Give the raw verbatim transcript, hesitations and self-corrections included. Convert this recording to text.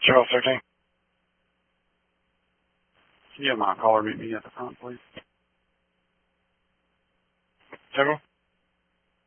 Charles thirteen. Can you have my caller meet me at the front, please? Several?